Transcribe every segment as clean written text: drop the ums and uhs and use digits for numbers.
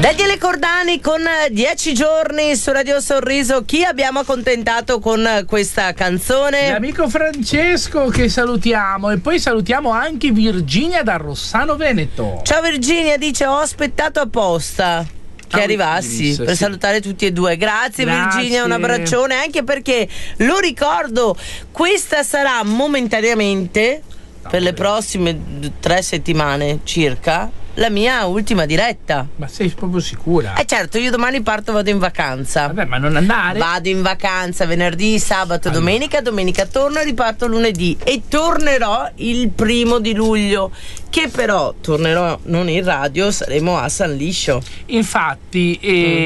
Daniele Cordani con 10 giorni su Radio Sorriso. Chi abbiamo accontentato con questa canzone? L'amico Francesco, che salutiamo, e poi salutiamo anche Virginia da Rossano Veneto. Ciao Virginia, dice: ho aspettato apposta che arrivassi Iris, per sì. salutare tutti e due. Grazie Virginia, un abbraccione, anche perché lo ricordo, questa sarà momentaneamente per le prossime 3 settimane circa la mia ultima diretta. Ma sei proprio sicura? Certo, io domani parto, vado in vacanza. Vabbè, ma non andare? Vado in vacanza venerdì, sabato, domenica torno e riparto lunedì e tornerò il 1° di luglio, che però tornerò non in radio, saremo a San Liscio. Infatti,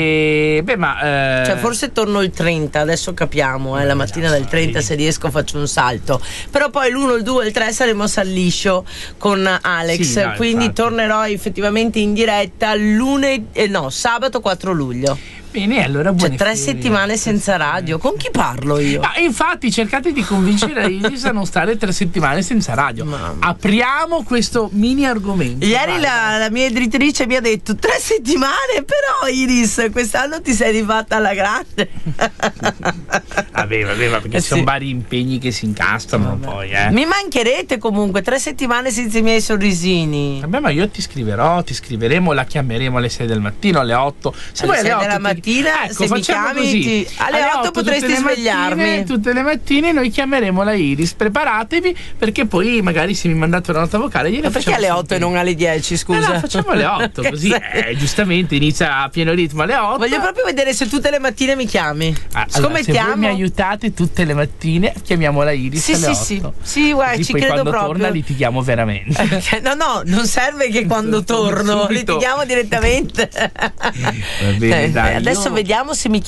cioè forse torno il 30, adesso capiamo, la mattina del 30 se riesco faccio un salto, però poi l'1, il 2 e il 3 saremo a San Liscio con Alex, sì, no, quindi infatti tornerò effettivamente in diretta sabato 4 luglio. Bene, allora buone 3 ferie. settimane senza radio. Con chi parlo io? No, infatti cercate di convincere la Iris a non stare 3 settimane senza radio. Apriamo questo mini argomento. Ieri la mia editrice mi ha detto 3 settimane, però Iris quest'anno ti sei rifatta alla grande. Vabbè, perché ci sono vari impegni che si incastrano poi. Mi mancherete comunque 3 settimane senza i miei sorrisini. Vabbè, ma io ti scriveremo, la chiameremo alle 6 del mattino, alle 8. Se alle vuoi 6 alle 8 della mattina, se mi chiami così. alle 8 potresti svegliarmi. Tutte le mattine noi chiameremo la Iris. Preparatevi, perché poi magari se mi mandate una nota vocale gliela perché alle 8 e non alle 10, scusa? No, facciamo alle 8 così giustamente inizia a pieno ritmo alle 8. Voglio proprio vedere se tutte le mattine mi chiami. Allora, se voi mi aiutate tutte le mattine, chiamiamo la Iris alle 8. Sì, guarda, così ci poi credo quando proprio. torna litighiamo veramente. No, non serve che quando torno Subito. litighiamo direttamente. Va bene, dai, adesso vediamo se mi